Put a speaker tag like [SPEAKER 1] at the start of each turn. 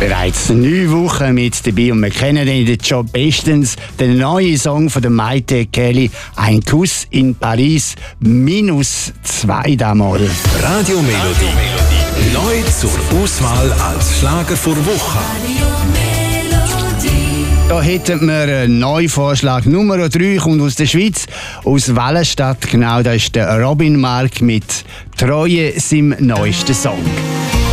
[SPEAKER 1] Bereits 9 Wochen mit dabei und wir kennen den Job bestens. Der neue Song von der Maite Kelly, «Ein Kuss in Paris», -2 damals.
[SPEAKER 2] Radio Melodie. Neu zur Auswahl als Schlager vor Woche.
[SPEAKER 1] Da hätten wir einen Neuvorschlag. Nummer 3 kommt aus der Schweiz, aus Wallenstadt. Genau, da ist der Robin Mark mit «Treue» seinem neuesten Song.